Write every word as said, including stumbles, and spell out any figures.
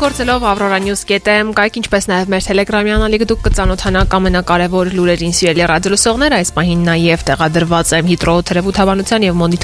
Օգտագործելով Aurora News.am կայք ինչպես նաև մեր Telegram կանալի դուք կծանոթանաք ամենակարևոր լուրերին, սիրելի ռադիոլսողներ, այս պահին նաև տեղադրված եմ հիդրոթերապևտաբանության եւ